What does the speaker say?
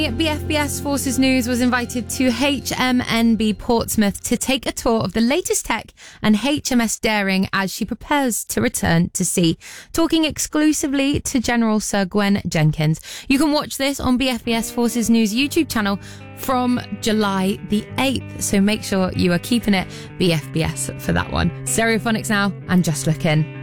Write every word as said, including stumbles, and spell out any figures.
B F B S Forces News was invited to H M N B Portsmouth to take a tour of the latest tech and H M S Daring as she prepares to return to sea. Talking exclusively to General Sir Gwen Jenkins. You can watch this on B F B S Forces News YouTube channel from July the eighth. So make sure you are keeping it B F B S for that one. Stereophonics now and Just Look In.